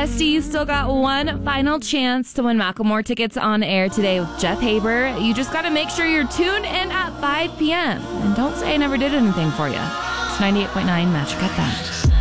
Bestie, you still got one final chance to win Macklemore tickets on air today with Jeff Haber. You just got to make sure you're tuned in at 5 p.m. And don't say I never did anything for you. It's 98.9 Magic FM.